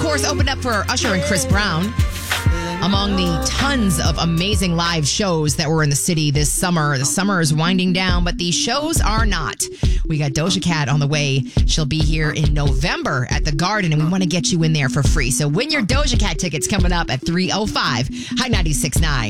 course, opened up for Usher and Chris Brown. Among the tons of amazing live shows that were in the city this summer. The summer is winding down, but these shows are not. We got Doja Cat on the way. She'll be here in November at the Garden, and we want to get you in there for free. So win your Doja Cat tickets coming up at 3:05. High 96.9.